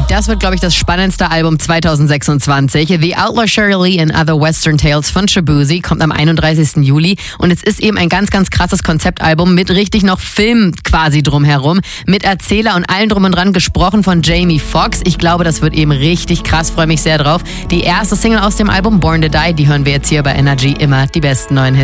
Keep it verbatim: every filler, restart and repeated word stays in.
Das wird, glaube ich, das spannendste Album zwanzig sechsundzwanzig. The Outlaw Shirley and Other Western Tales von Shaboozey kommt am einunddreißigsten Juli. Und es ist eben ein ganz, ganz krasses Konzeptalbum mit richtig noch Film quasi drumherum. Mit Erzähler und allen drum und dran, gesprochen von Jamie Foxx. Ich glaube, das wird eben richtig krass. Freue mich sehr drauf. Die erste Single aus dem Album, Born to Die, die hören wir jetzt hier bei Energy. Immer die besten neuen Hits.